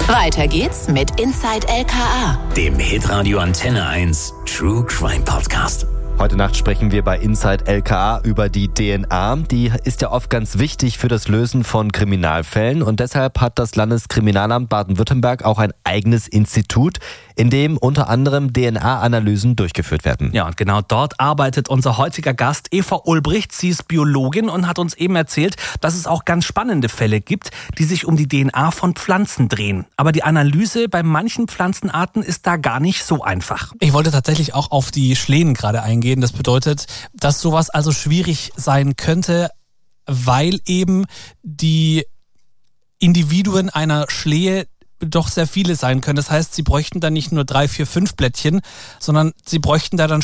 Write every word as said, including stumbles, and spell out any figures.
Weiter geht's mit Inside L K A, dem Hitradio Antenne eins True Crime Podcast. Heute Nacht sprechen wir bei Inside L K A über die D N A. Die ist ja oft ganz wichtig für das Lösen von Kriminalfällen und deshalb hat das Landeskriminalamt Baden-Württemberg auch ein eigenes Institut, in dem unter anderem D N A-Analysen durchgeführt werden. Ja, und genau dort arbeitet unser heutiger Gast Eva Ulbricht. Sie ist Biologin und hat uns eben erzählt, dass es auch ganz spannende Fälle gibt, die sich um die D N A von Pflanzen drehen. Aber die Analyse bei manchen Pflanzenarten ist da gar nicht so einfach. Ich wollte tatsächlich auch auf die Schlehen gerade eingehen. Das bedeutet, dass sowas also schwierig sein könnte, weil eben die Individuen einer Schlehe doch sehr viele sein können. Das heißt, sie bräuchten dann nicht nur drei, vier, fünf Blättchen, sondern sie bräuchten da dann